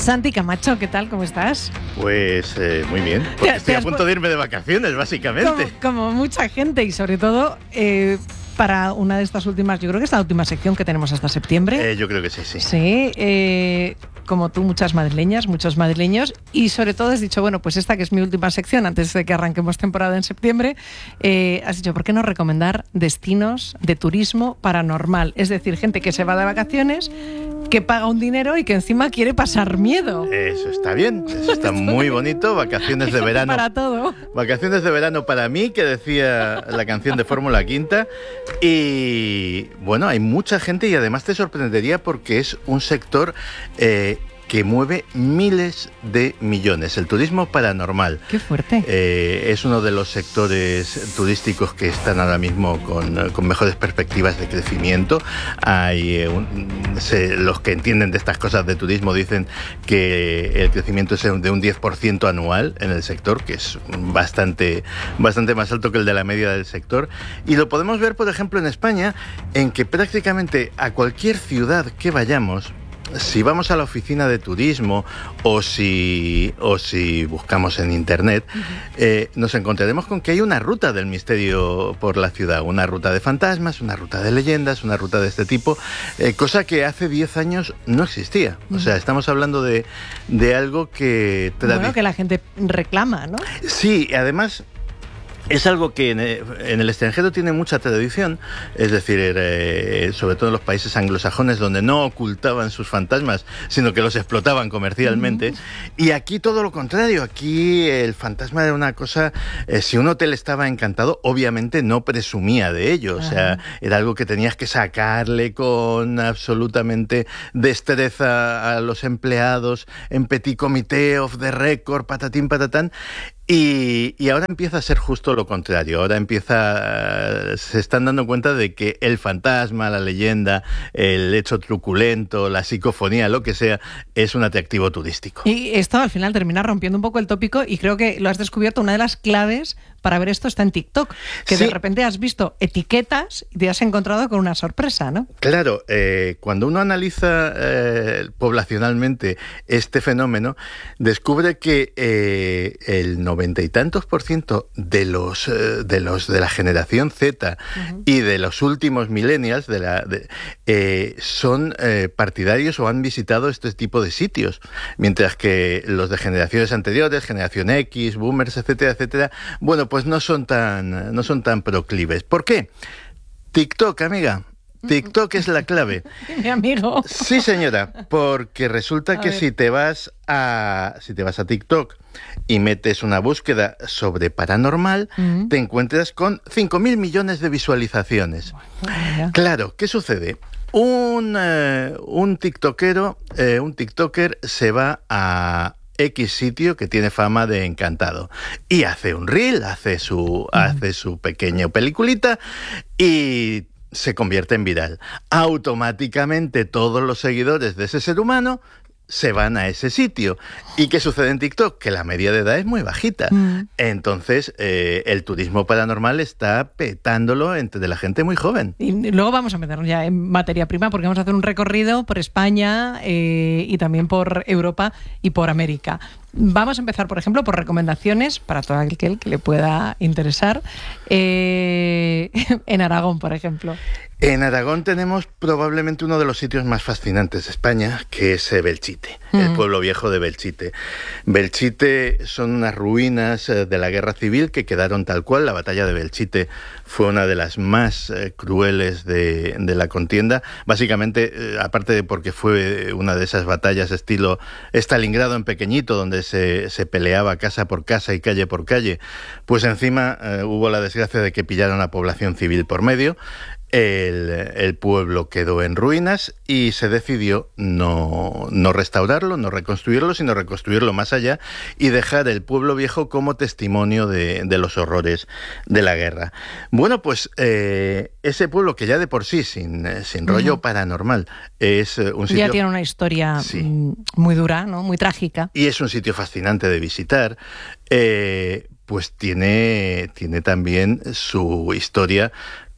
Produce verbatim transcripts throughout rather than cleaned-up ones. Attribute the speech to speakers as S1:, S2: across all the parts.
S1: Santi Camacho, ¿qué tal? ¿Cómo estás?
S2: Pues eh, muy bien, porque estoy a punto de irme de vacaciones, básicamente.
S1: Como, como mucha gente y sobre todo eh, para una de estas últimas, yo creo que es la última sección que tenemos hasta septiembre.
S2: Eh, yo creo que sí, sí.
S1: Sí, eh, como tú, muchas madrileñas, muchos madrileños, y sobre todo has dicho, bueno, pues esta que es mi última sección antes de que arranquemos temporada en septiembre, eh, has dicho, ¿por qué no recomendar destinos de turismo paranormal? Es decir, gente que se va de vacaciones, que paga un dinero y que encima quiere pasar miedo.
S2: Eso está bien, eso está muy bonito. Vacaciones de verano.
S1: Para todo.
S2: Vacaciones de verano para mí, que decía la canción de Fórmula Quinta. Y bueno, hay mucha gente y además te sorprendería porque es un sector eh, que mueve miles de millones. El turismo paranormal.
S1: ¡Qué fuerte!
S2: Eh, es uno de los sectores turísticos que están ahora mismo con, con mejores perspectivas de crecimiento. Hay eh, un, se, los que entienden de estas cosas de turismo dicen que el crecimiento es de un diez por ciento anual en el sector, que es bastante, bastante más alto que el de la media del sector. Y lo podemos ver, por ejemplo, en España, en que prácticamente a cualquier ciudad que vayamos, si vamos a la oficina de turismo o si, o si buscamos en internet, uh-huh. eh, nos encontraremos con que hay una ruta del misterio por la ciudad, una ruta de fantasmas, una ruta de leyendas, una ruta de este tipo, eh, cosa que hace diez años no existía. Uh-huh. O sea, estamos hablando de, de algo que... Tradi-
S1: bueno, que la gente reclama, ¿no?
S2: Sí, además... Es algo que en el extranjero tiene mucha tradición, es decir, eh, sobre todo en los países anglosajones donde no ocultaban sus fantasmas, sino que los explotaban comercialmente. Uh-huh. Y aquí todo lo contrario, aquí el fantasma era una cosa, eh, si un hotel estaba encantado, obviamente no presumía de ello, uh-huh. o sea, era algo que tenías que sacarle con absolutamente destreza a los empleados en petit comité, off the record, patatín, patatán. Y, y ahora empieza a ser justo lo contrario. Ahora empieza, se están dando cuenta de que el fantasma, la leyenda, el hecho truculento, la psicofonía, lo que sea, es un atractivo turístico.
S1: Y esto al final termina rompiendo un poco el tópico y creo que lo has descubierto. Una de las claves para ver esto está en TikTok, que sí. De repente has visto etiquetas y te has encontrado con una sorpresa, ¿no?
S2: Claro, eh, cuando uno analiza eh, poblacionalmente este fenómeno, descubre que eh, el noventa y tantos por ciento de los eh, de los de la generación Z uh-huh. y de los últimos millennials de la de, eh, son eh, partidarios o han visitado este tipo de sitios, mientras que los de generaciones anteriores, generación X, boomers, etcétera, etcétera, bueno, pues no son tan no son tan proclives. ¿Por qué? TikTok, amiga. TikTok es la clave.
S1: Mi amigo.
S2: Sí, señora, porque resulta
S1: a
S2: que
S1: ver.
S2: si te vas a si te vas a TikTok y metes una búsqueda sobre paranormal, uh-huh. te encuentras con cinco mil millones de visualizaciones.
S1: Bueno,
S2: claro, ¿qué sucede? Un eh, un tiktokero, eh, un tiktoker se va a X sitio que tiene fama de encantado y hace un reel, hace su uh-huh. hace su pequeña peliculita y se convierte en viral. Automáticamente todos los seguidores de ese ser humano se van a ese sitio. ¿Y qué sucede en TikTok? Que la media de edad es muy bajita. Mm. Entonces, eh, el turismo paranormal está petándolo entre la gente muy joven.
S1: Y luego vamos a meternos ya en materia prima porque vamos a hacer un recorrido por España eh, y también por Europa y por América. Vamos a empezar, por ejemplo, por recomendaciones para todo aquel que le pueda interesar. Eh, en Aragón, por ejemplo.
S2: En Aragón tenemos probablemente uno de los sitios más fascinantes de España, que es Belchite, mm. el pueblo viejo de Belchite. Belchite son unas ruinas de la guerra civil que quedaron tal cual. La batalla de Belchite fue una de las más eh, crueles de, de la contienda, básicamente, eh, aparte de porque fue una de esas batallas estilo Stalingrado en pequeñito, donde se, se peleaba casa por casa y calle por calle, pues encima eh, hubo la desgracia de que pillaron a población civil por medio. El, el pueblo quedó en ruinas y se decidió no, no restaurarlo, no reconstruirlo, sino reconstruirlo más allá y dejar el pueblo viejo como testimonio de, de los horrores de la guerra. Bueno, pues eh, ese pueblo que ya de por sí, sin, sin rollo uh-huh. paranormal, es un sitio...
S1: Ya tiene una historia sí. muy dura, ¿no? Muy trágica.
S2: Y es un sitio fascinante de visitar. Eh, pues tiene, tiene también su historia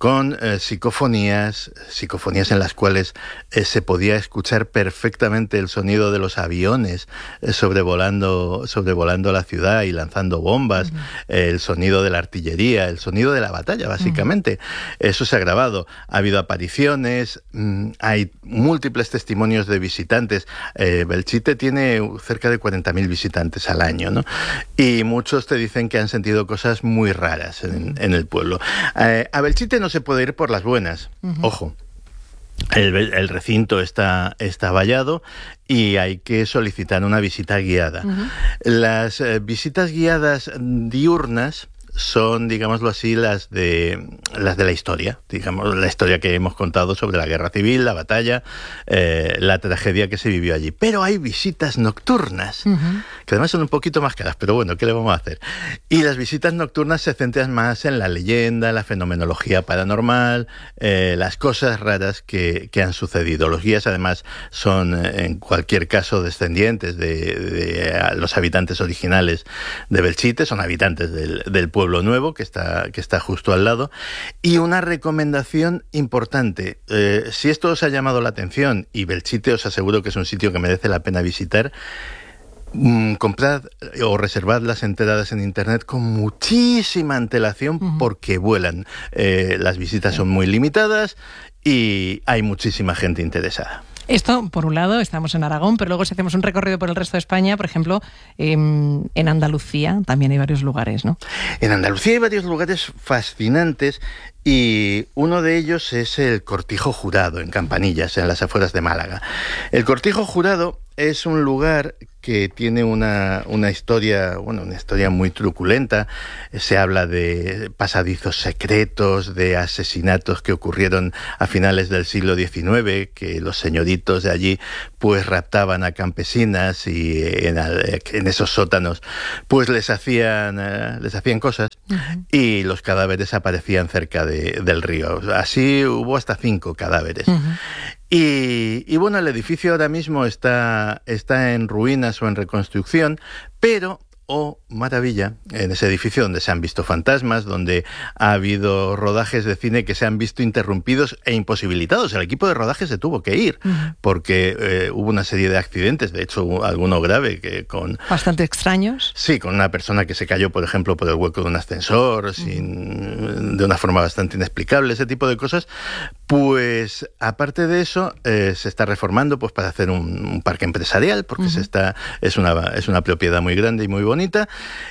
S2: con eh, psicofonías, psicofonías en las cuales eh, se podía escuchar perfectamente el sonido de los aviones eh, sobrevolando, sobrevolando la ciudad y lanzando bombas, uh-huh. eh, el sonido de la artillería, el sonido de la batalla, básicamente. Uh-huh. Eso se ha grabado. Ha habido apariciones, mmm, hay múltiples testimonios de visitantes. Eh, Belchite tiene cerca de cuarenta mil visitantes al año, ¿no? Y muchos te dicen que han sentido cosas muy raras en, en el pueblo. Eh, a Belchite no se puede ir por las buenas, uh-huh. ojo. El, el recinto está, está vallado y hay que solicitar una visita guiada. Uh-huh. Las eh, visitas guiadas diurnas son, digámoslo así, las de las de la historia, digamos, la historia que hemos contado sobre la guerra civil, la batalla, eh, la tragedia que se vivió allí. Pero hay visitas nocturnas, uh-huh. que además son un poquito más caras, pero bueno, ¿qué le vamos a hacer? Y las visitas nocturnas se centran más en la leyenda, la fenomenología paranormal, eh, las cosas raras que, que han sucedido. Los guías, además, son, en cualquier caso, descendientes de, de los habitantes originales de Belchite, son habitantes del, del pueblo Pueblo Nuevo, que está, que está justo al lado. Y una recomendación importante, eh, si esto os ha llamado la atención, y Belchite os aseguro que es un sitio que merece la pena visitar, mmm, comprad o reservad las entradas en internet con muchísima antelación, uh-huh. porque vuelan. Eh, las visitas son muy limitadas y hay muchísima gente interesada.
S1: Esto, por un lado, estamos en Aragón, pero luego si hacemos un recorrido por el resto de España, por ejemplo, eh, en Andalucía también hay varios lugares, ¿no?
S2: En Andalucía hay varios lugares fascinantes y uno de ellos es el Cortijo Jurado, en Campanillas, en las afueras de Málaga. El Cortijo Jurado es un lugar que tiene una, una historia, bueno, una historia muy truculenta. Se habla de pasadizos secretos, de asesinatos que ocurrieron a finales del siglo diecinueve, que los señoritos de allí pues raptaban a campesinas y en, en esos sótanos pues les hacían, uh, les hacían cosas, uh-huh. y los cadáveres aparecían cerca de, del río. Así hubo hasta cinco cadáveres. Uh-huh. Y, y bueno, el edificio ahora mismo está, está en ruinas o en reconstrucción, pero, oh maravilla, en ese edificio donde se han visto fantasmas, donde ha habido rodajes de cine que se han visto interrumpidos e imposibilitados. El equipo de rodaje se tuvo que ir, uh-huh. porque eh, hubo una serie de accidentes, de hecho alguno grave, que con...
S1: Bastante extraños.
S2: Sí, con una persona que se cayó, por ejemplo, por el hueco de un ascensor, uh-huh. sin, de una forma bastante inexplicable, ese tipo de cosas. Pues, aparte de eso, eh, se está reformando pues para hacer un, un parque empresarial, porque uh-huh. se está es una, es una propiedad muy grande y muy bonita.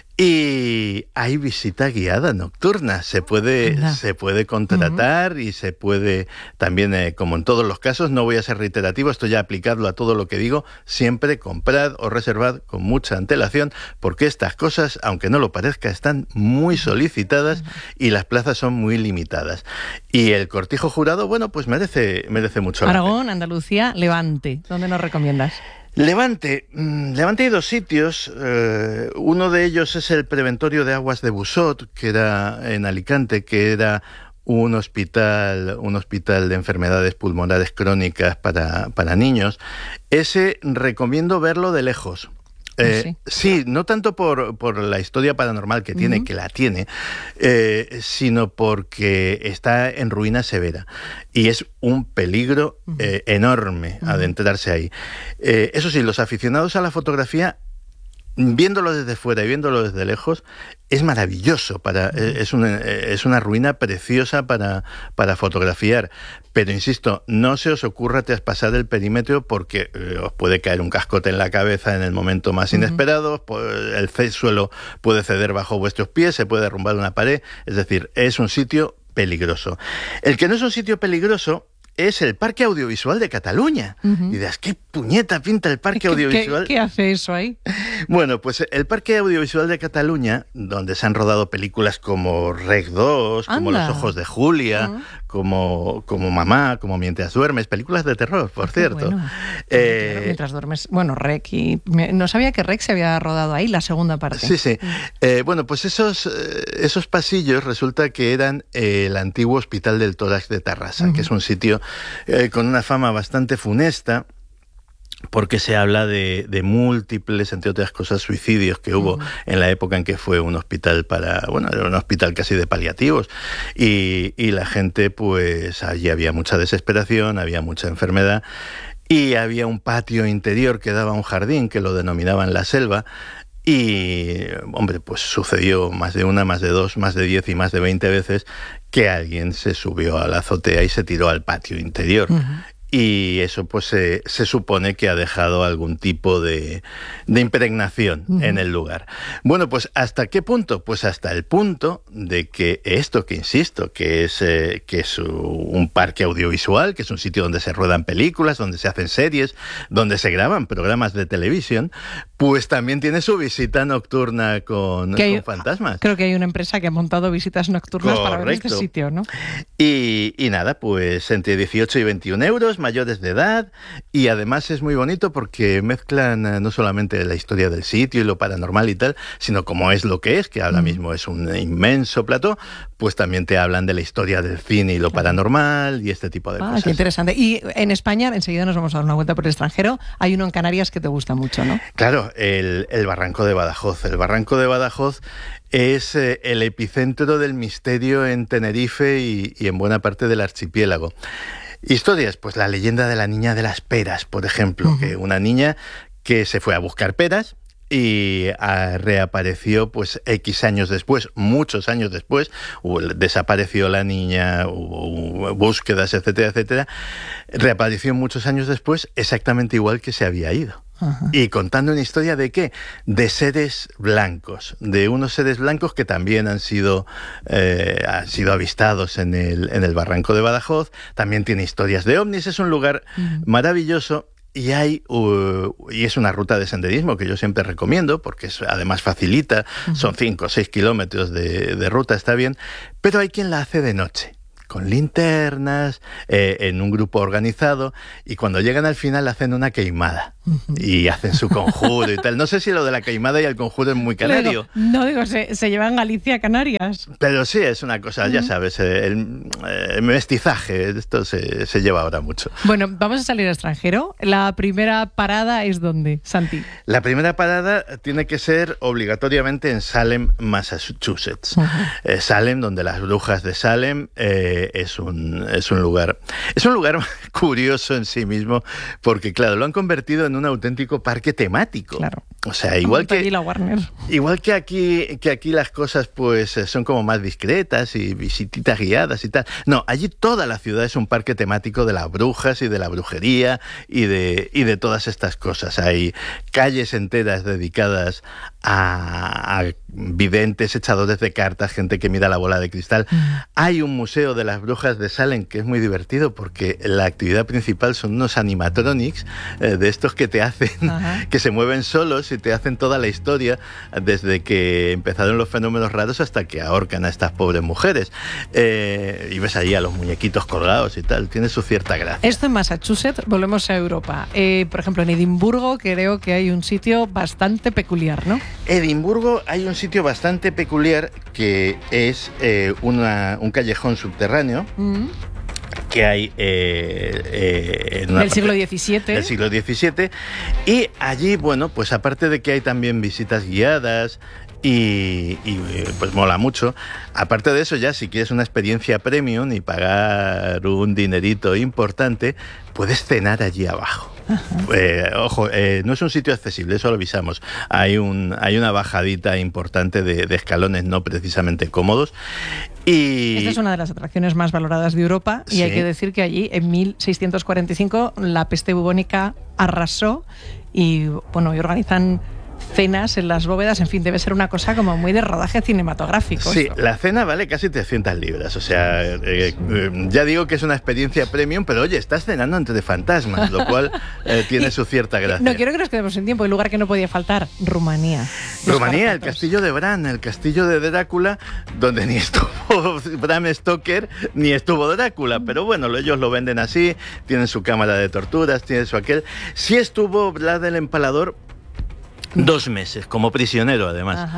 S2: Y hay visita guiada nocturna, se puede, se puede contratar, uh-huh. y se puede también, eh, como en todos los casos, no voy a ser reiterativo, esto ya aplicadlo a todo lo que digo, siempre comprad o reservad con mucha antelación, porque estas cosas, aunque no lo parezca, están muy solicitadas, uh-huh. y las plazas son muy limitadas. Y el Cortijo Jurado, bueno, pues merece, merece mucho.
S1: Aragón, Andalucía, Levante, ¿dónde nos recomiendas?
S2: Levante, Levante hay dos sitios, eh, uno de ellos es el Preventorio de Aguas de Busot, que era en Alicante, que era un hospital, un hospital de enfermedades pulmonares crónicas para, para niños. Ese recomiendo verlo de lejos. Eh, sí. sí, no tanto por, por la historia paranormal que tiene, uh-huh. que la tiene, eh, sino porque está en ruina severa y es un peligro uh-huh. eh, enorme uh-huh. adentrarse ahí. Eh, eso sí, los aficionados a la fotografía, viéndolo desde fuera y viéndolo desde lejos, es maravilloso, para, es, una, es una ruina preciosa para, para fotografiar. Pero insisto, no se os ocurra traspasar el perímetro porque eh, os puede caer un cascote en la cabeza en el momento más inesperado, uh-huh. el suelo puede ceder bajo vuestros pies, se puede derrumbar una pared, es decir, es un sitio peligroso. El que no es un sitio peligroso es el Parque Audiovisual de Cataluña. Uh-huh. Y dirás, ¿qué puñeta pinta el Parque
S1: ¿Qué,
S2: Audiovisual?
S1: ¿Qué, qué hace eso ahí?
S2: Bueno, pues el Parque Audiovisual de Cataluña, donde se han rodado películas como Rec dos, como Anda. Los ojos de Julia, uh-huh. como, como Mamá, como Mientras duermes, películas de terror, por Qué cierto.
S1: Bueno.
S2: Eh,
S1: Mientras duermes, bueno, Rec, y no sabía que Rec se había rodado ahí, la segunda parte.
S2: Sí, sí. Uh-huh. Eh, bueno, pues esos, esos pasillos resulta que eran el antiguo Hospital del Tórax de Tarrasa, uh-huh. que es un sitio Eh, con una fama bastante funesta, porque se habla de, de múltiples, entre otras cosas, suicidios que hubo uh-huh. en la época en que fue un hospital para, bueno, era un hospital casi de paliativos, y, y la gente, pues allí había mucha desesperación, había mucha enfermedad, y había un patio interior que daba a un jardín que lo denominaban la selva. Y, hombre, pues sucedió más de una, más de dos, más de diez y más de veinte veces que alguien se subió a la azotea y se tiró al patio interior. Uh-huh. Y eso pues se, se supone que ha dejado algún tipo de, de impregnación uh-huh. en el lugar. Bueno, pues ¿hasta qué punto? Pues hasta el punto de que esto que insisto, que es, eh, que es un parque audiovisual, que es un sitio donde se ruedan películas, donde se hacen series, donde se graban programas de televisión, pues también tiene su visita nocturna con,
S1: hay,
S2: con fantasmas.
S1: Creo que hay una empresa que ha montado visitas nocturnas
S2: Correcto.
S1: Para ver este sitio, ¿no?
S2: Y, y nada, pues entre dieciocho y veintiún euros, mayores de edad, y además es muy bonito porque mezclan no solamente la historia del sitio y lo paranormal y tal, sino como es lo que es, que ahora mm. mismo es un inmenso plató, pues también te hablan de la historia del cine y lo claro. paranormal y este tipo de
S1: ah,
S2: cosas.
S1: Qué interesante. Y en España, enseguida nos vamos a dar una vuelta por el extranjero, hay uno en Canarias que te gusta mucho, ¿no?
S2: Claro, el, el Barranco de Badajoz. El Barranco de Badajoz es eh, el epicentro del misterio en Tenerife y, y en buena parte del archipiélago. Historias, pues la leyenda de la niña de las peras, por ejemplo, uh-huh. que una niña que se fue a buscar peras y a, reapareció pues X años después, muchos años después, hubo, desapareció la niña, hubo búsquedas, etcétera, etcétera, reapareció muchos años después exactamente igual que se había ido. Ajá. Y contando una historia de qué, de seres blancos, de unos seres blancos que también han sido, eh, han sido avistados en el, en el Barranco de Badajoz. También tiene historias de ovnis, es un lugar uh-huh. maravilloso. Y hay uh, y es una ruta de senderismo que yo siempre recomiendo, porque es, además facilita, uh-huh. son cinco o seis kilómetros de, de ruta, está bien, pero hay quien la hace de noche, con linternas, eh, en un grupo organizado, y cuando llegan al final hacen una queimada uh-huh. y hacen su conjuro y tal. No sé si lo de la queimada y el conjuro es muy canario.
S1: No, no digo, se, se lleva en Galicia a Canarias.
S2: Pero sí, es una cosa, uh-huh. ya sabes, el, el mestizaje, esto se, se lleva ahora mucho.
S1: Bueno, vamos a salir al extranjero. La primera parada es ¿dónde, Santi?
S2: La primera parada tiene que ser obligatoriamente en Salem, Massachusetts. Uh-huh. Eh, Salem, donde las brujas de Salem... Eh, Es un, es un lugar es un lugar curioso en sí mismo, porque claro, lo han convertido en un auténtico parque temático.
S1: Claro.
S2: O sea, igual que
S1: la Warner.
S2: Igual que aquí que aquí las cosas pues son como más discretas y visititas guiadas y tal. No, allí toda la ciudad es un parque temático de las brujas y de la brujería y de y de todas estas cosas. Hay calles enteras dedicadas a, a videntes, echadores de cartas, gente que mira la bola de cristal. Mm. Hay un museo de las brujas de Salem que es muy divertido porque la actividad principal son unos animatronics eh, de estos que te hacen, Ajá. que se mueven solos y te hacen toda la historia desde que empezaron los fenómenos raros hasta que ahorcan a estas pobres mujeres. Eh, y ves allí a los muñequitos colgados y tal, tiene su cierta gracia.
S1: Esto en Massachusetts, volvemos a Europa. Eh, por ejemplo, en Edimburgo creo que hay un sitio bastante peculiar, ¿no?
S2: Edimburgo hay un sitio bastante peculiar que es eh, una, un callejón subterráneo mm. que hay eh, eh, en
S1: del siglo diecisiete.
S2: Del siglo diecisiete. Y allí, bueno, pues aparte de que hay también visitas guiadas y, y pues mola mucho. Aparte de eso, ya si quieres una experiencia premium y pagar un dinerito importante, puedes cenar allí abajo. Eh, ojo, eh, no es un sitio accesible, eso lo avisamos. Hay un hay una bajadita importante de, de escalones no precisamente cómodos. Y
S1: esta es una de las atracciones más valoradas de Europa y sí. hay que decir que allí en mil seiscientos cuarenta y cinco la peste bubónica arrasó y bueno, y organizan cenas en las bóvedas, en fin, debe ser una cosa como muy de rodaje cinematográfico.
S2: Sí,
S1: esto.
S2: La cena vale casi trescientas libras, o sea, eh, eh, ya digo que es una experiencia premium, pero oye, estás cenando entre fantasmas, lo cual eh, tiene su cierta gracia.
S1: No quiero que nos quedemos sin tiempo, el lugar que no podía faltar, Rumanía.
S2: Rumanía, el castillo de Bran, el castillo de Drácula, donde ni estuvo Bram Stoker ni estuvo Drácula, pero bueno, ellos lo venden así, tienen su cámara de torturas, tienen su aquel. Sí estuvo Vlad el Empalador, dos meses, como prisionero además. Ajá.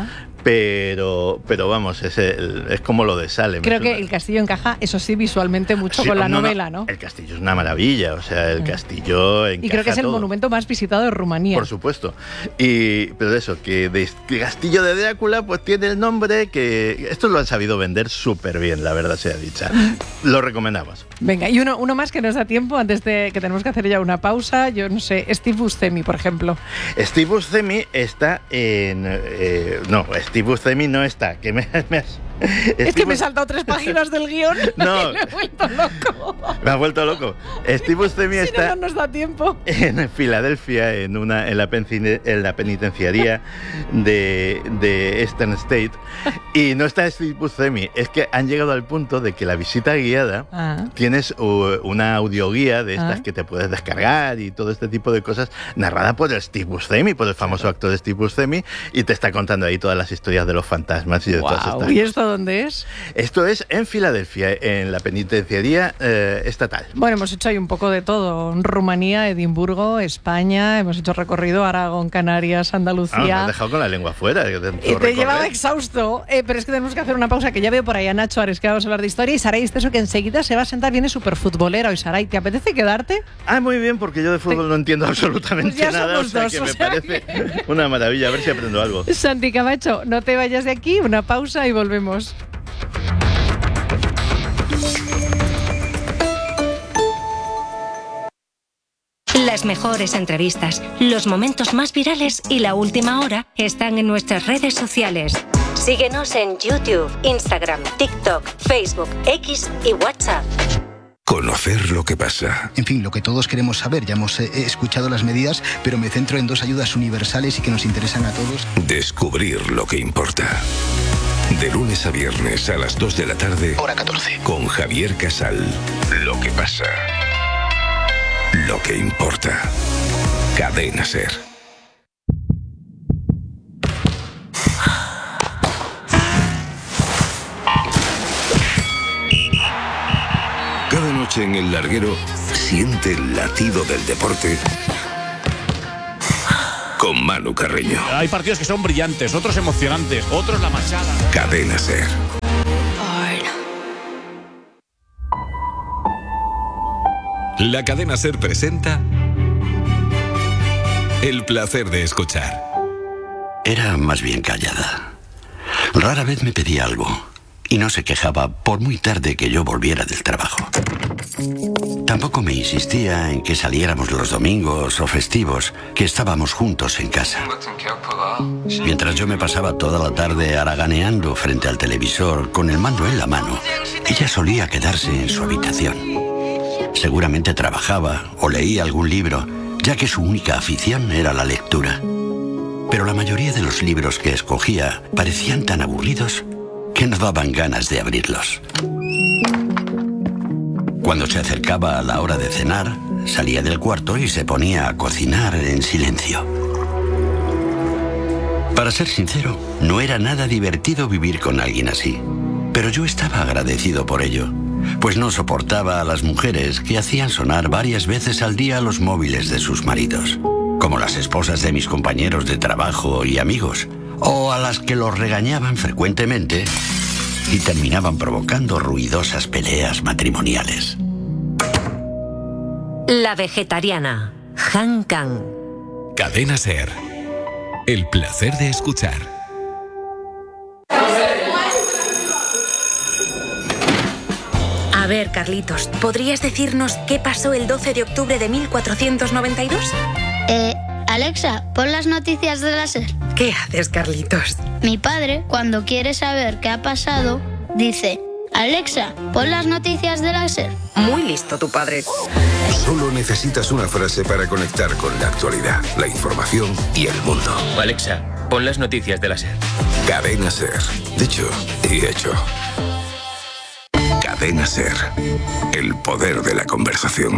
S2: pero, pero vamos, es, el, es como lo de Salem.
S1: Creo que el castillo encaja, eso sí, visualmente mucho sí, con la
S2: no,
S1: novela, ¿no?
S2: El castillo es una maravilla, o sea, el castillo encaja.
S1: Y creo que es el
S2: todo.
S1: monumento más visitado de Rumanía.
S2: Por supuesto. Y, pero eso, que de, de Castillo de Drácula, pues tiene el nombre que... Estos lo han sabido vender súper bien, la verdad sea dicha. Lo recomendamos.
S1: Venga, y uno, uno más que nos da tiempo, antes de que tenemos que hacer ya una pausa. Yo no sé, Steve Buscemi, por ejemplo.
S2: Steve Buscemi está en... Eh, no, Steve Buscemi no está, que me, me has...
S1: Steve... Es que me he saltado tres páginas del guión
S2: no,
S1: y me he vuelto loco.
S2: Me ha vuelto loco. Steve Buscemi
S1: si
S2: está...
S1: no, no nos da tiempo.
S2: En Filadelfia, en, una, en, la, en la penitenciaría de, de Eastern State. Y no está Steve Buscemi. Es que han llegado al punto de que la visita guiada... Ah. Tienes uh, una audioguía de estas ah. que te puedes descargar y todo este tipo de cosas, narrada por el Steve Buscemi, por el famoso actor Steve Buscemi, y te está contando ahí todas las historias de los fantasmas y de
S1: wow.
S2: todas estas
S1: ¿Y esto dónde es?
S2: Esto es en Filadelfia, en la penitenciaría eh, estatal.
S1: Bueno, hemos hecho ahí un poco de todo. Rumanía, Edimburgo, España, hemos hecho recorrido Aragón, Canarias, Andalucía.
S2: Ah, me has dejado con la lengua fuera.
S1: Y te recorrer. Llevaba exhausto, eh, pero es que tenemos que hacer una pausa, que ya veo por ahí a Nacho Ares, que vamos a hablar de historia, y Saray Esteso, que enseguida se va a sentar, viene súper futbolera hoy. Saray, ¿te apetece quedarte?
S2: Ah, muy bien, porque yo de fútbol te... no entiendo absolutamente
S1: pues
S2: nada, o sea
S1: dos,
S2: que
S1: o
S2: me
S1: sea
S2: parece
S1: que...
S2: una maravilla, a ver si aprendo algo.
S1: Santi Camacho, no te vayas de aquí, una pausa y volvemos.
S3: Las mejores entrevistas, los momentos más virales y la última hora están en nuestras redes sociales. Síguenos en YouTube, Instagram, TikTok, Facebook, X y WhatsApp.
S4: Conocer lo que pasa.
S5: En fin, lo que todos queremos saber. Ya hemos eh, escuchado las medidas, pero me centro en dos ayudas universales y que nos interesan a todos.
S4: Descubrir lo que importa. De lunes a viernes a las dos de la tarde.
S5: Hora catorce.
S4: Con Javier Casal. Lo que pasa. Lo que importa. Cadena SER. Cada noche en El Larguero, siente el latido del deporte con Manu Carreño.
S6: Hay partidos que son brillantes, otros emocionantes, otros la machada.
S4: Cadena SER. La Cadena SER presenta El placer de escuchar.
S7: Era más bien callada. Rara vez me pedía algo y no se quejaba por muy tarde que yo volviera del trabajo. Tampoco me insistía en que saliéramos los domingos o festivos, que estábamos juntos en casa. Mientras yo me pasaba toda la tarde haraganeando frente al televisor con el mando en la mano, ella solía quedarse en su habitación. Seguramente trabajaba o leía algún libro, ya que su única afición era la lectura. Pero la mayoría de los libros que escogía parecían tan aburridos que no daban ganas de abrirlos. Cuando se acercaba a la hora de cenar, salía del cuarto y se ponía a cocinar en silencio. Para ser sincero, no era nada divertido vivir con alguien así, pero yo estaba agradecido por ello, pues no soportaba a las mujeres que hacían sonar varias veces al día los móviles de sus maridos, como las esposas de mis compañeros de trabajo y amigos, o a las que los regañaban frecuentemente y terminaban provocando ruidosas peleas matrimoniales.
S3: La vegetariana, Han Kang.
S4: Cadena SER. El placer de escuchar.
S8: A ver, Carlitos, ¿podrías decirnos qué pasó el doce de octubre de mil cuatrocientos noventa y dos?
S9: Eh, Alexa, pon las noticias de la SER.
S8: ¿Qué haces, Carlitos?
S9: Mi padre, cuando quiere saber qué ha pasado, dice: Alexa, pon las noticias de la SER.
S8: Muy listo tu padre.
S4: Solo necesitas una frase para conectar con la actualidad, la información y el mundo.
S10: Alexa, pon las noticias de la SER.
S4: Cadena SER. Dicho y hecho. Cadena SER. El poder de la conversación.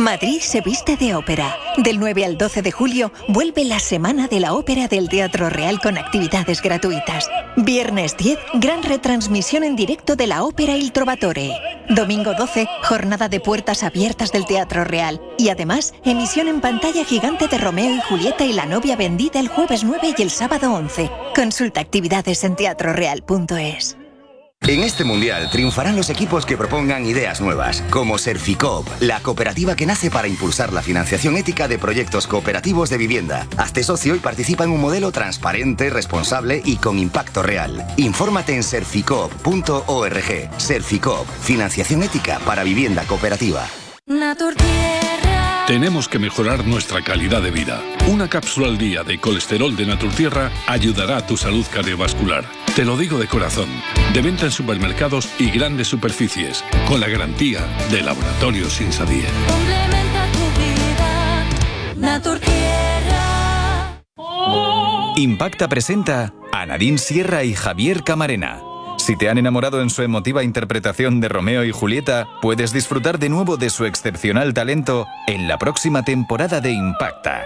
S11: Madrid se viste de ópera. Del nueve al doce de julio vuelve la Semana de la Ópera del Teatro Real con actividades gratuitas. Viernes diez, gran retransmisión en directo de la ópera Il Trovatore. Domingo doce, jornada de puertas abiertas del Teatro Real. Y además, emisión en pantalla gigante de Romeo y Julieta y la novia vendida el jueves nueve y el sábado once. Consulta actividades en teatro real punto es.
S12: En este mundial triunfarán los equipos que propongan ideas nuevas, como Serficoop, la cooperativa que nace para impulsar la financiación ética de proyectos cooperativos de vivienda. Hazte socio y participa en un modelo transparente, responsable y con impacto real. Infórmate en serficoop punto org. Serficoop, financiación ética para vivienda cooperativa.
S13: Tenemos que mejorar nuestra calidad de vida. Una cápsula al día de colesterol de Naturtierra ayudará a tu salud cardiovascular. Te lo digo de corazón. De venta en supermercados y grandes superficies. Con la garantía de Laboratorios Insabier.
S14: Complementa tu vida, Naturtierra.
S15: Impacta presenta a Nadine Sierra y Javier Camarena. Si te han enamorado en su emotiva interpretación de Romeo y Julieta, puedes disfrutar de nuevo de su excepcional talento en la próxima temporada de Impacta.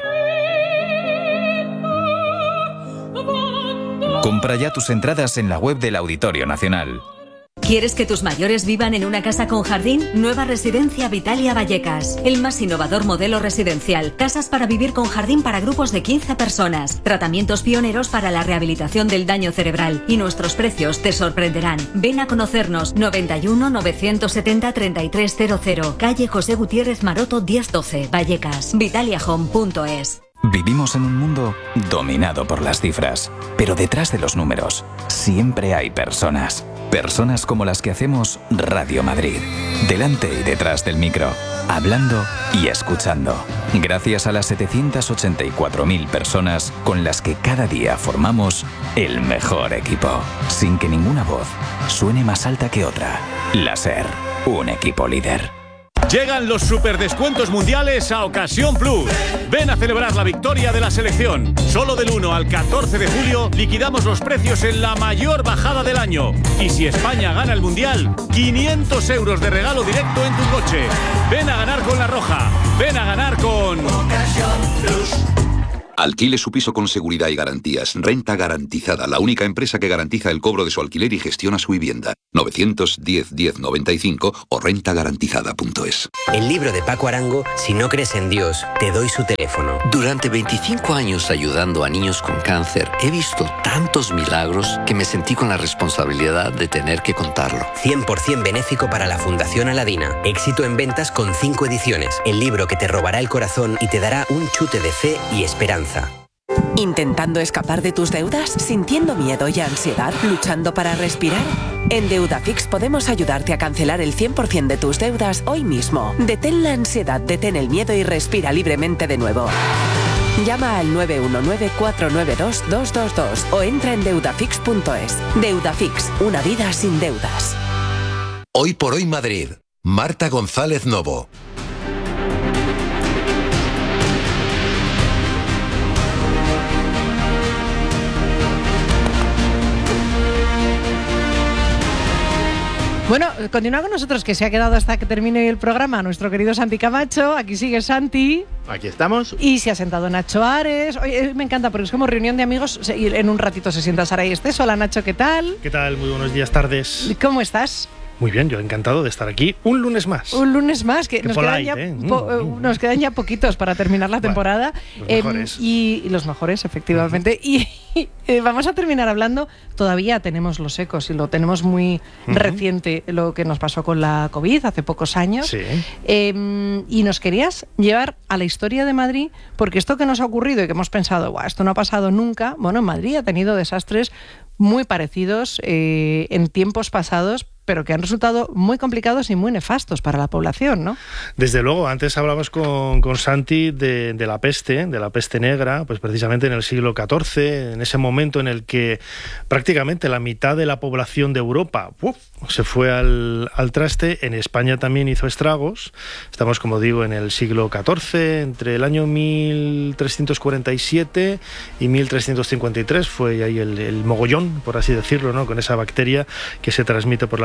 S15: Compra ya tus entradas en la web del Auditorio Nacional.
S16: ¿Quieres que tus mayores vivan en una casa con jardín? Nueva Residencia Vitalia Vallecas. El más innovador modelo residencial. Casas para vivir con jardín para grupos de quince personas. Tratamientos pioneros para la rehabilitación del daño cerebral. Y nuestros precios te sorprenderán. Ven a conocernos. noventa y uno, novecientos setenta, treinta y tres cero cero. Calle José Gutiérrez Maroto diez doce. Vallecas. Vitalia Home punto es.
S15: Vivimos en un mundo dominado por las cifras, pero detrás de los números siempre hay personas. Personas como las que hacemos Radio Madrid. Delante y detrás del micro, hablando y escuchando. Gracias a las setecientas ochenta y cuatro mil personas con las que cada día formamos el mejor equipo. Sin que ninguna voz suene más alta que otra. La SER, un equipo líder.
S6: Llegan los superdescuentos mundiales a Ocasión Plus. Ven a celebrar la victoria de la selección. Solo del uno al catorce de julio liquidamos los precios en la mayor bajada del año. Y si España gana el mundial, quinientos euros de regalo directo en tu coche. Ven a ganar con La Roja. Ven a ganar con Ocasión Plus.
S17: Alquile su piso con seguridad y garantías. Renta Garantizada, la única empresa que garantiza el cobro de su alquiler y gestiona su vivienda. novecientos diez, diez noventa y cinco o renta garantizada punto es.
S18: El libro de Paco Arango, Si no crees en Dios, te doy su teléfono.
S19: Durante veinticinco años ayudando a niños con cáncer, he visto tantos milagros que me sentí con la responsabilidad de tener que contarlo.
S18: cien por ciento benéfico para la Fundación Aladina. Éxito en ventas con cinco ediciones. El libro que te robará el corazón y te dará un chute de fe y esperanza.
S20: ¿Intentando escapar de tus deudas? ¿Sintiendo miedo y ansiedad? ¿Luchando para respirar? En Deudafix podemos ayudarte a cancelar el cien por ciento de tus deudas hoy mismo. Detén la ansiedad, detén el miedo y respira libremente de nuevo. Llama al nueve uno nueve, cuatro nueve dos, dos dos dos o entra en deudafix punto es. Deudafix, una vida sin deudas.
S21: Hoy por hoy Madrid. Marta González Novo.
S1: Bueno, continúa con nosotros, que se ha quedado hasta que termine el programa nuestro querido Santi Camacho. Aquí sigue Santi.
S2: Aquí estamos.
S1: Y se ha sentado Nacho Ares. Oye, me encanta porque es como reunión de amigos y en un ratito se sienta Sara y Estés. Hola Nacho, ¿qué tal?
S22: ¿Qué tal? Muy buenos días, tardes.
S1: ¿Cómo estás?
S22: Muy bien, yo encantado de estar aquí un lunes más.
S1: Un lunes más, que nos,
S22: polite,
S1: quedan ya
S22: ¿eh?
S1: po- nos quedan ya poquitos para terminar la temporada.
S22: Bueno, los
S1: eh,
S22: mejores.
S1: Y, y los mejores, efectivamente. Uh-huh. Y eh, vamos a terminar hablando, todavía tenemos los ecos y lo tenemos muy uh-huh. reciente, lo que nos pasó con la COVID hace pocos años.
S22: Sí.
S1: Eh, y nos querías llevar a la historia de Madrid, porque esto que nos ha ocurrido y que hemos pensado, Buah, esto no ha pasado nunca, bueno, Madrid ha tenido desastres muy parecidos eh, en tiempos pasados, pero que han resultado muy complicados y muy nefastos para la población, ¿no?
S22: Desde luego, antes hablabas con, con Santi de, de la peste, de la peste negra, pues precisamente en el siglo catorce, en ese momento en el que prácticamente la mitad de la población de Europa uf, se fue al, al traste. En España también hizo estragos. Estamos, como digo, en el siglo catorce, entre el año mil trescientos cuarenta y siete y mil trescientos cincuenta y tres fue ahí el, el mogollón, por así decirlo, ¿no? Con esa bacteria que se transmite por la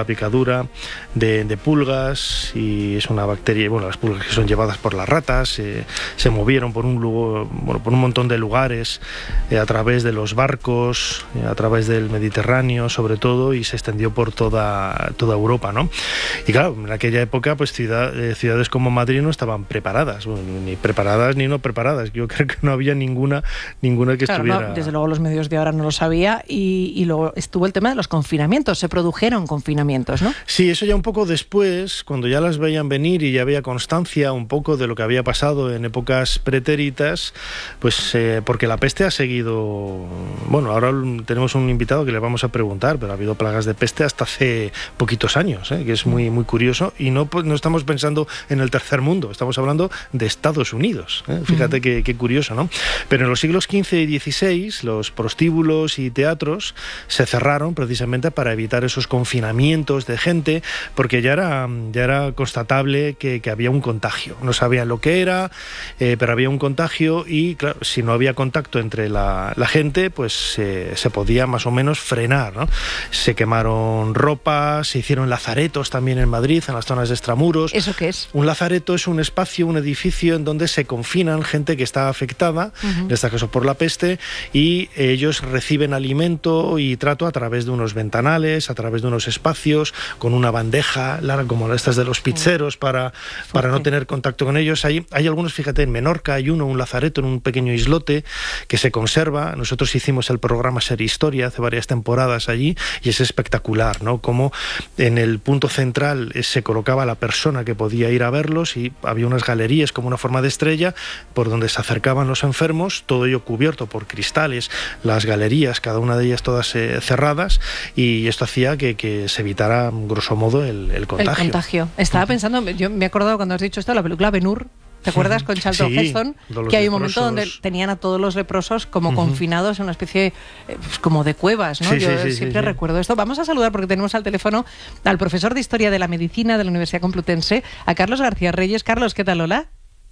S22: la picadura de, de pulgas, y es una bacteria, bueno, las pulgas que son llevadas por las ratas, eh, se movieron por un, lugar, bueno, por un montón de lugares, eh, a través de los barcos, eh, a través del Mediterráneo sobre todo, y se extendió por toda, toda Europa, ¿no? Y claro, en aquella época pues ciudad, eh, ciudades como Madrid no estaban preparadas, bueno, ni preparadas ni no preparadas. Yo creo que no había ninguna, ninguna que
S1: claro,
S22: estuviera...
S1: No, desde luego los medios de ahora no lo sabía, y, y luego estuvo el tema de los confinamientos, se produjeron confinamientos, ¿no?
S22: Sí, eso ya un poco después, cuando ya las veían venir y ya había constancia un poco de lo que había pasado en épocas pretéritas, pues eh, porque la peste ha seguido... Bueno, ahora tenemos un invitado que le vamos a preguntar, pero ha habido plagas de peste hasta hace poquitos años, ¿eh? Que es muy, muy curioso, y no, pues, no estamos pensando en el tercer mundo, estamos hablando de Estados Unidos, ¿eh? Fíjate uh-huh. qué, qué curioso, ¿no? Pero en los siglos quince y dieciséis los prostíbulos y teatros se cerraron precisamente para evitar esos confinamientos de gente, porque ya era, ya era constatable que, que había un contagio. No sabían lo que era, eh, pero había un contagio, y claro, si no había contacto entre la, la gente, pues eh, se podía más o menos frenar, ¿no? Se quemaron ropas, se hicieron lazaretos también en Madrid, en las zonas de extramuros.
S1: ¿Eso qué es?
S22: Un lazareto es un espacio, un edificio en donde se confinan gente que está afectada, uh-huh. en este caso por la peste, y ellos reciben alimento y trato a través de unos ventanales, a través de unos espacios, con una bandeja larga como estas de los pizzeros, uh-huh. para, para no tener contacto con ellos. Hay, hay algunos, fíjate, en Menorca hay uno, un lazareto en un pequeño islote que se conserva. Nosotros hicimos el programa Ser Historia hace varias temporadas allí, y es espectacular, ¿no? Como en el punto central se colocaba la persona que podía ir a verlos, y había unas galerías como una forma de estrella por donde se acercaban los enfermos, todo ello cubierto por cristales, las galerías, cada una de ellas todas eh, cerradas, y esto hacía que, que se evitara, grosso modo, el, el contagio.
S1: El contagio. Estaba pensando, yo me he acordado cuando has dicho esto, la película Ben-Hur. ¿Te acuerdas con Charlton
S22: sí,
S1: Heston? Que hay un momento donde tenían a todos los leprosos como uh-huh. confinados en una especie eh, pues como de cuevas, ¿no?
S22: Sí,
S1: Yo
S22: sí, sí,
S1: siempre
S22: sí,
S1: recuerdo esto. Vamos a saludar, porque tenemos al teléfono al profesor de Historia de la Medicina de la Universidad Complutense, a Carlos García Reyes. Carlos, ¿qué tal? Hola.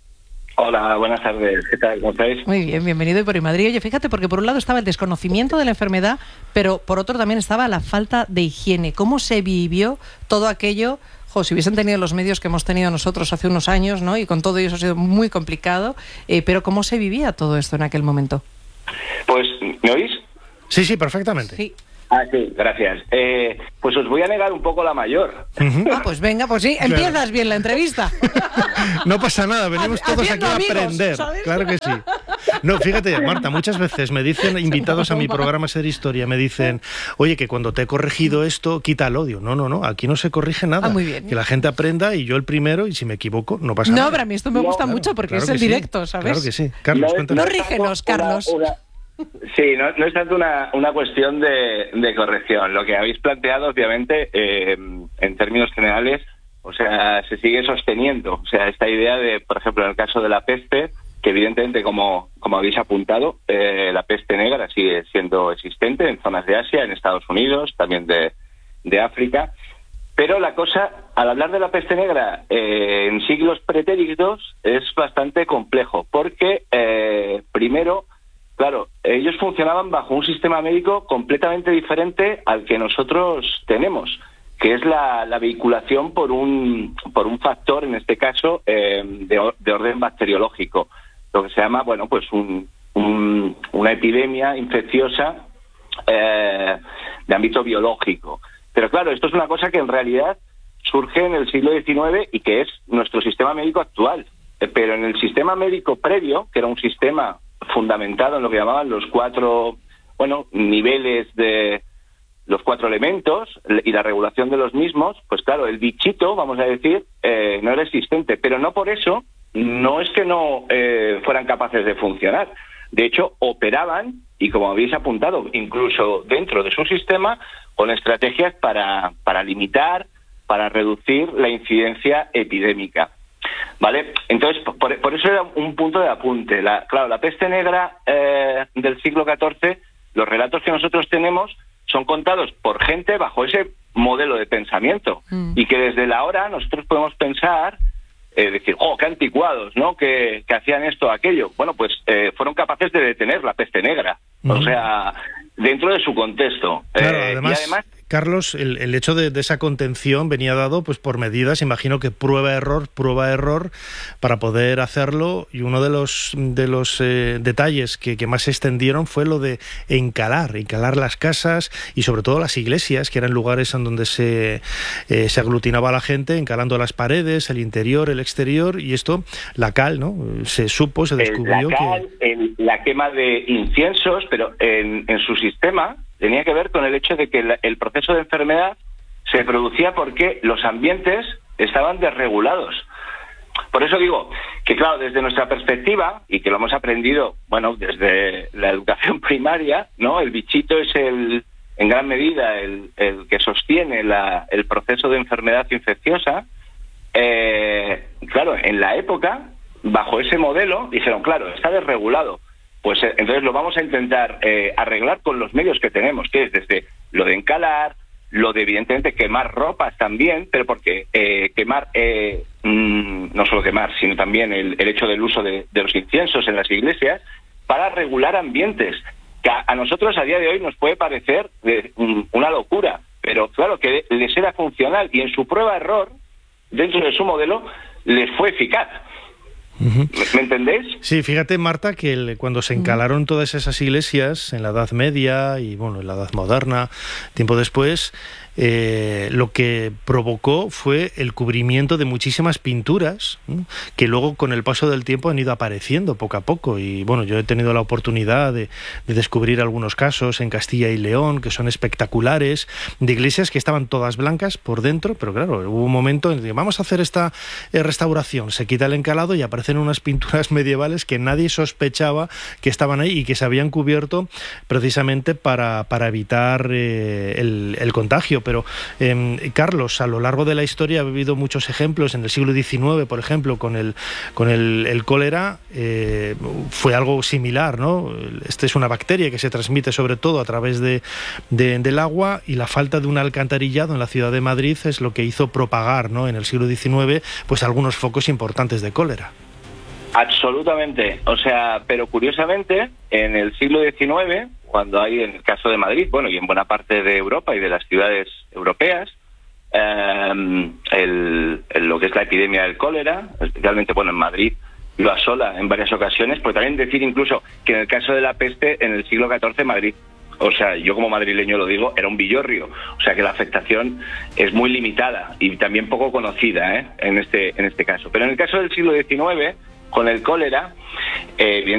S5: Hola, buenas tardes. ¿Qué tal? ¿Cómo estáis?
S1: Muy bien, bienvenido y por Madrid. Oye, fíjate, porque por un lado estaba el desconocimiento de la enfermedad, pero por otro también estaba la falta de higiene. ¿Cómo se vivió todo aquello? Jo, si hubiesen tenido los medios que hemos tenido nosotros hace unos años, ¿no? Y con todo eso ha sido muy complicado, eh, pero ¿cómo se vivía todo esto en aquel momento?
S5: Pues, ¿me oís?
S22: Sí, sí, perfectamente.
S1: Sí.
S5: Ah, sí, gracias. Eh, pues os voy a negar un poco la mayor.
S1: Uh-huh. Ah, pues venga, pues sí, empiezas claro. bien la entrevista.
S22: No pasa nada, venimos todos aquí a
S1: amigos,
S22: aprender.
S1: ¿sabes?
S22: Claro que sí. No, fíjate, Marta, muchas veces me dicen, invitados a mi programa Ser Historia, me dicen, oye, que cuando te he corregido esto, quita el odio. No, no, no, aquí no se corrige nada.
S1: Ah, muy bien.
S22: Que la gente aprenda, y yo el primero, y si me equivoco, no pasa no, nada.
S1: No, pero a mí esto me
S5: no,
S1: gusta
S5: claro,
S1: mucho, porque
S22: claro
S1: es el
S22: sí,
S1: directo, ¿sabes?
S22: Claro que sí. Carlos,
S5: no,
S22: cuéntanos.
S1: No rígenos, Carlos.
S5: Una, una... Sí, no, no es tanto una, una cuestión de, de corrección. Lo que habéis planteado, obviamente, eh, en términos generales, o sea, se sigue sosteniendo. O sea, esta idea de, por ejemplo, en el caso de la peste, que evidentemente, como, como habéis apuntado, eh, la peste negra sigue siendo existente en zonas de Asia, en Estados Unidos, también de, de África. Pero la cosa, al hablar de la peste negra eh, en siglos pretéritos, es bastante complejo, porque, eh, primero, claro, ellos funcionaban bajo un sistema médico completamente diferente al que nosotros tenemos, que es la, la vehiculación por un por un factor, en este caso, eh, de, de orden bacteriológico, lo que se llama, bueno, pues un, un, una epidemia infecciosa eh, de ámbito biológico. Pero claro, esto es una cosa que en realidad surge en el siglo diecinueve y que es nuestro sistema médico actual. Eh, pero en el sistema médico previo, que era un sistema fundamentado en lo que llamaban los cuatro, bueno, niveles de los cuatro elementos y la regulación de los mismos, pues claro, el bichito, vamos a decir, eh, no era existente, pero no por eso, no es que no eh, fueran capaces de funcionar. De hecho, operaban, y como habéis apuntado, incluso dentro de su sistema, con estrategias para, para limitar, para reducir la incidencia epidémica. ¿Vale? Entonces, por, por eso era un punto de apunte. La, claro, la peste negra eh, del siglo catorce, los relatos que nosotros tenemos son contados por gente bajo ese modelo de pensamiento, mm. y que desde la hora nosotros podemos pensar, eh, decir, oh, qué anticuados, ¿no? Que, que hacían esto o aquello. Bueno, pues eh, fueron capaces de detener la peste negra, mm. o sea, dentro de su contexto.
S22: Claro,
S5: eh,
S22: además,
S5: y además
S22: Carlos, el, el hecho de, de esa contención venía dado pues por medidas, imagino que prueba-error, prueba-error, para poder hacerlo, y uno de los, de los eh, detalles que, que más se extendieron fue lo de encalar, encalar las casas y sobre todo las iglesias, que eran lugares en donde se, eh, se aglutinaba la gente, encalando las paredes, el interior, el exterior, y esto, la cal, ¿no? Se supo, se descubrió
S5: la cal,
S22: que...
S5: el, la quema de inciensos, pero en, en su sistema tenía que ver con el hecho de que el, el proceso de enfermedad se producía porque los ambientes estaban desregulados. Por eso digo que, claro, desde nuestra perspectiva, y que lo hemos aprendido, bueno, desde la educación primaria, ¿no? El bichito es el, en gran medida, el, el que sostiene la, el proceso de enfermedad infecciosa. Eh, claro, en la época, bajo ese modelo, dijeron, claro, está desregulado. Pues eh, entonces lo vamos a intentar eh, arreglar con los medios que tenemos, que es desde lo de encalar, lo de evidentemente quemar ropas también, pero porque eh, quemar, eh, mmm, no solo quemar, sino también el, el hecho del uso de, de los inciensos en las iglesias para regular ambientes, que a, a nosotros a día de hoy nos puede parecer de, um, una locura, pero claro que les era funcional y en su prueba-error, dentro de su modelo, les fue eficaz.
S22: Uh-huh.
S5: ¿Me entendéis?
S22: Sí, fíjate, Marta, que el, cuando se encalaron todas esas iglesias en la Edad Media y bueno, en la Edad Moderna, tiempo después, eh, lo que provocó fue el cubrimiento de muchísimas pinturas, ¿no? Que luego con el paso del tiempo han ido apareciendo poco a poco, y bueno, yo he tenido la oportunidad de, de descubrir algunos casos en Castilla y León que son espectaculares, de iglesias que estaban todas blancas por dentro, pero claro, hubo un momento en el que vamos a hacer esta eh, restauración, se quita el encalado y aparecen unas pinturas medievales que nadie sospechaba que estaban ahí y que se habían cubierto precisamente para, para evitar eh, el, el contagio. Pero, eh, Carlos, a lo largo de la historia ha habido muchos ejemplos. En el siglo diecinueve, por ejemplo, con el, con el, el cólera, eh, fue algo similar, ¿no? Esta es una bacteria que se transmite sobre todo a través de, de, del agua, y la falta de un alcantarillado en la ciudad de Madrid es lo que hizo propagar, ¿no?, en el siglo diecinueve, pues algunos focos importantes de cólera.
S5: Absolutamente. O sea, pero curiosamente, en el siglo diecinueve, cuando hay, en el caso de Madrid, bueno, y en buena parte de Europa y de las ciudades europeas, eh, el, el, lo que es la epidemia del cólera, especialmente, bueno, en Madrid lo asola en varias ocasiones, pero también decir incluso que en el caso de la peste, en el siglo catorce, Madrid, o sea, yo como madrileño lo digo, era un villorrio, o sea que la afectación es muy limitada y también poco conocida, ¿eh?, en este, en este caso. Pero en el caso del siglo diecinueve, con el cólera, eh, bien